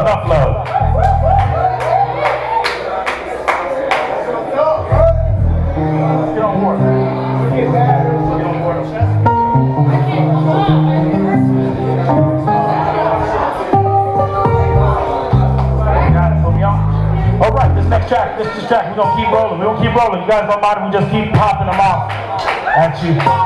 enough love. Get on board. Get on board. Got it, put me on. All right, this next track, we're gonna keep rolling. We're gonna keep rolling. You guys don't mind if we just keep popping them off at you.